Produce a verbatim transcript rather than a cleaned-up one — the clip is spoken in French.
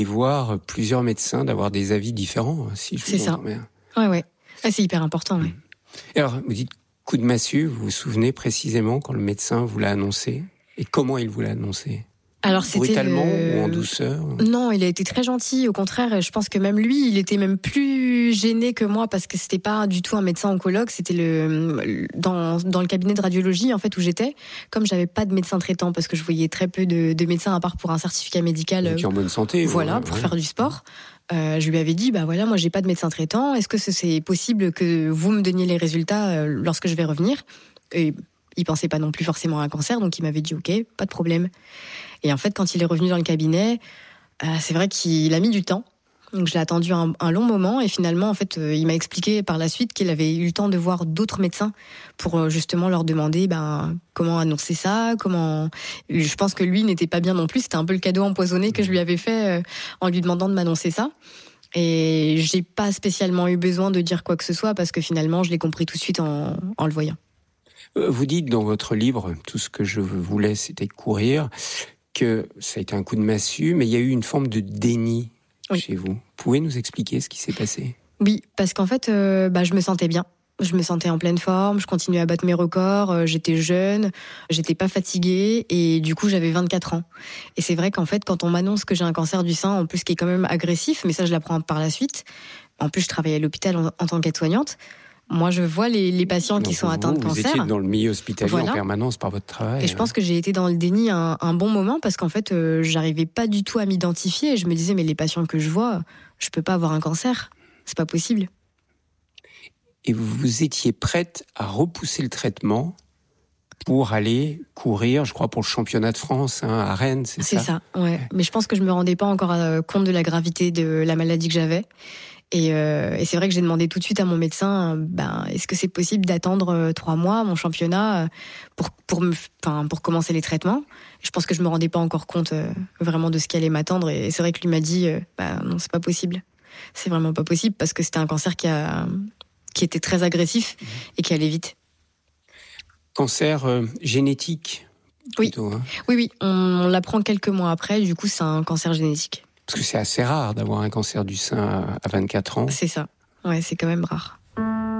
et voir plusieurs médecins, d'avoir des avis différents, si je c'est vous ça. entends bien. Ouais, ouais. Ah, c'est hyper important, ouais. Et alors, vous dites coup de massue, vous vous souvenez précisément quand le médecin vous l'a annoncé? Et comment il vous l'a annoncé? Alors, c'était brutalement le... ou en douceur? Non, il a été très gentil. Au contraire, je pense que même lui, il était même plus gêné que moi parce que c'était pas du tout un médecin oncologue. C'était le dans dans le cabinet de radiologie en fait où j'étais. Comme j'avais pas de médecin traitant parce que je voyais très peu de, de médecins à part pour un certificat médical. Vous étiez en bonne santé. Voilà, ouais, pour ouais. faire du sport. Euh, je lui avais dit, bah voilà, moi j'ai pas de médecin traitant. Est-ce que c'est possible que vous me donniez les résultats lorsque je vais revenir? Et il pensait pas non plus forcément à un cancer, donc il m'avait dit ok, pas de problème. Et en fait, quand il est revenu dans le cabinet, euh, c'est vrai qu'il a mis du temps. Donc je l'ai attendu un, un long moment et finalement, en fait, euh, il m'a expliqué par la suite qu'il avait eu le temps de voir d'autres médecins pour euh, justement leur demander ben comment annoncer ça, comment. Je pense que lui n'était pas bien non plus. C'était un peu le cadeau empoisonné que je lui avais fait euh, en lui demandant de m'annoncer ça. Et j'ai pas spécialement eu besoin de dire quoi que ce soit parce que finalement, je l'ai compris tout de suite en, en le voyant. Vous dites dans votre livre, tout ce que je voulais, c'était courir, que ça a été un coup de massue, mais il y a eu une forme de déni oui. chez vous. Vous pouvez nous expliquer ce qui s'est passé? Oui, parce qu'en fait, euh, bah, je me sentais bien. Je me sentais en pleine forme, je continuais à battre mes records, euh, j'étais jeune, j'étais pas fatiguée et du coup j'avais vingt-quatre ans. Et c'est vrai qu'en fait, quand on m'annonce que j'ai un cancer du sein, en plus qui est quand même agressif, mais ça je l'apprends par la suite, en plus je travaillais à l'hôpital en, en tant qu'aide-soignante, moi, je vois les, les patients Donc qui sont vous, atteints de vous cancer. Vous étiez dans le milieu hospitalier voilà. en permanence par votre travail. Et je pense que j'ai été dans le déni un, un bon moment parce qu'en fait, euh, j'arrivais pas du tout à m'identifier. Et je me disais, mais les patients que je vois, je peux pas avoir un cancer. C'est pas possible. Et vous, vous étiez prête à repousser le traitement pour aller courir, je crois, pour le championnat de France hein, à Rennes, c'est, c'est ça? C'est ça, ouais. ouais. Mais je pense que je me rendais pas encore compte de la gravité de la maladie que j'avais. Et, euh, et c'est vrai que j'ai demandé tout de suite à mon médecin, ben, est-ce que c'est possible d'attendre trois mois mon championnat pour pour me, enfin, pour commencer les traitements. Et je pense que je me rendais pas encore compte euh, vraiment de ce qui allait m'attendre. Et c'est vrai que lui m'a dit, euh, ben, non, c'est pas possible. C'est vraiment pas possible parce que c'était un cancer qui a qui était très agressif et qui allait vite. Cancer euh, génétique. Plutôt, oui, hein. oui, oui. On, on l'apprend quelques mois après. Du coup, c'est un cancer génétique. Parce que c'est assez rare d'avoir un cancer du sein à vingt-quatre ans. C'est ça. Ouais, c'est quand même rare.